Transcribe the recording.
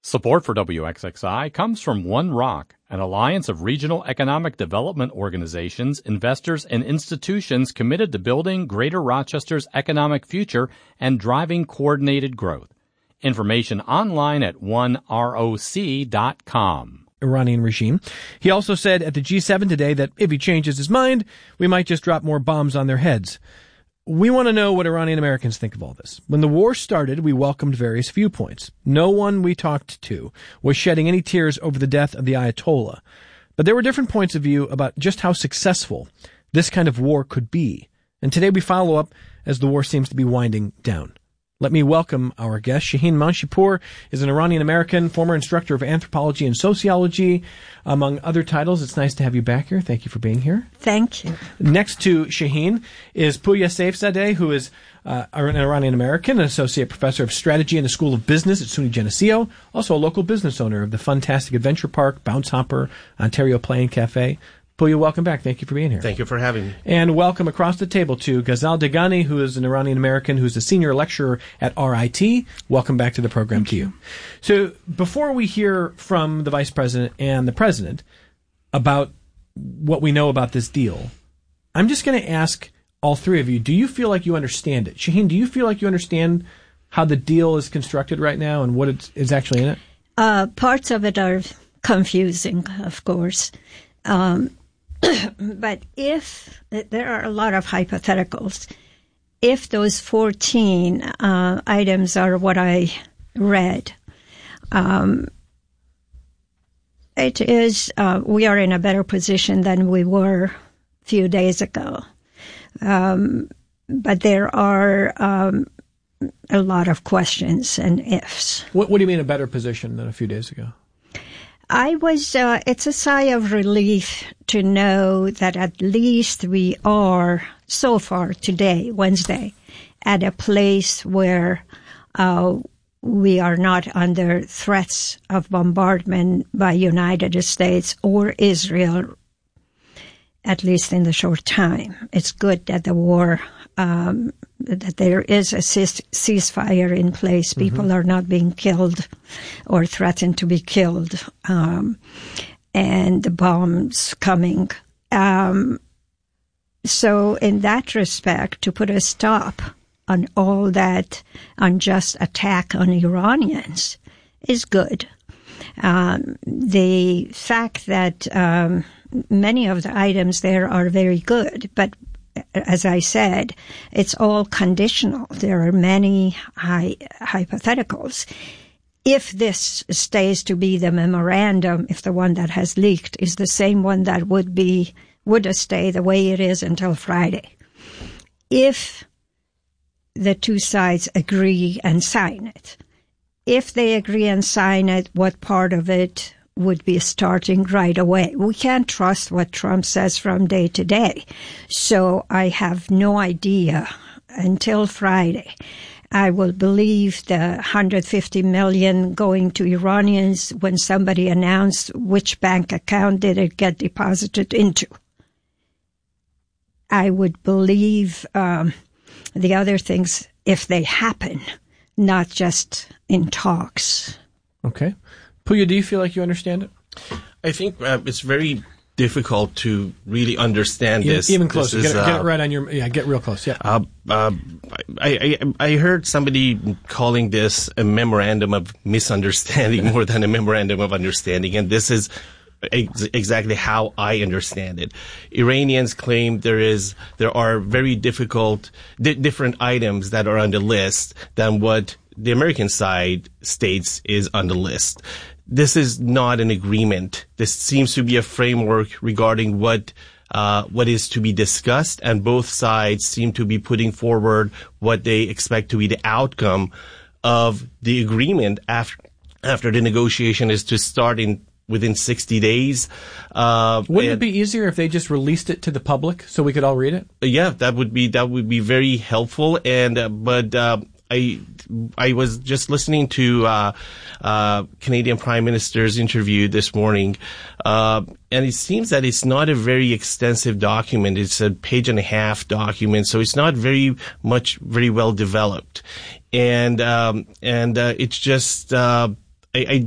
Support for WXXI comes from One Rock, an alliance of regional economic development organizations, investors, and institutions committed to building Greater Rochester's economic future and driving coordinated growth. Information online at oneroc.com. Iranian regime. He also said at the G7 today that if he changes his mind, we might just drop more bombs on their heads. We want to know what Iranian Americans think of all this. When the war started, we welcomed various viewpoints. No one we talked to was shedding any tears over the death of the Ayatollah. But there were different points of view about just how successful this kind of war could be. And today we follow up as the war seems to be winding down. Let me welcome our guest. Shaheen Manshipur is an Iranian-American, former instructor of anthropology and sociology, among other titles. It's nice to have you back here. Thank you for being here. Thank you. Next to Shaheen is Pooya Saifzadeh, who is an Iranian-American, an associate professor of strategy in the School of Business at SUNY Geneseo, also a local business owner of the Funtastic Adventure Park, Bounce Hopper, Ontario Play and Cafe. Pooya, welcome back. Thank you for being here. Thank you for having me. And welcome across the table to Ghazal Degani, who is an Iranian-American who's a senior lecturer at RIT. Welcome back to the program. Thank you. So before we hear from the Vice President and the President about what we know about this deal, I'm just going to ask all three of you, do you feel like you understand it? Shaheen, do you feel like you understand how the deal is constructed right now and what is actually in it? Parts of it are confusing, of course. But if there are a lot of hypotheticals, if those 14 items are what I read, it is we are in a better position than we were a few days ago. But there are a lot of questions and ifs. What do you mean a better position than a few days ago? It's a sigh of relief to know that at least we are, so far today, Wednesday, at a place where we are not under threats of bombardment by United States or Israel, at least in the short time. It's good that the war, that there is a ceasefire in place. Mm-hmm. People are not being killed or threatened to be killed, and the bombs coming. So in that respect, to put a stop on all that unjust attack on Iranians is good. The fact that many of the items there are very good, but as I said, it's all conditional. There are many hypotheticals. If this stays to be the memorandum, if the one that has leaked is the same one that would stay the way it is until Friday. If the two sides agree and sign it. If they agree and sign it, what part of it would be starting right away? We can't trust what Trump says from day to day. So I have no idea until Friday. I will believe the $150 million going to Iranians when somebody announced which bank account did it get deposited into. I would believe the other things if they happen, not just in talks. Okay. Pooya, do you feel like you understand it? I think it's very difficult to really understand this. Even closer. Get it right on your... Yeah, get real close. Yeah. I heard somebody calling this a memorandum of misunderstanding more than a memorandum of understanding, and this is exactly how I understand it. Iranians claim there are very different items that are on the list than what the American side states is on the list. This is not an agreement. This seems to be a framework regarding what is to be discussed, and both sides seem to be putting forward what they expect to be the outcome of the agreement after the negotiation is to start within 60 days. Wouldn't it be easier if they just released it to the public so we could all read it? Yeah, that would be very helpful. But I was just listening to Canadian Prime Minister's interview this morning, and it seems that it's not a very extensive document. It's a page-and-a-half document, so it's not very well developed, and it's just I